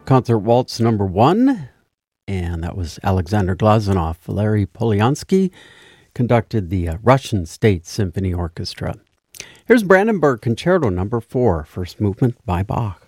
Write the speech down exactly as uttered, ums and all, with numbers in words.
Concert Waltz number one, and that was Alexander Glazunov. Valery Polyansky conducted the uh, Russian State Symphony Orchestra. Here's Brandenburg Concerto number four, first movement by Bach.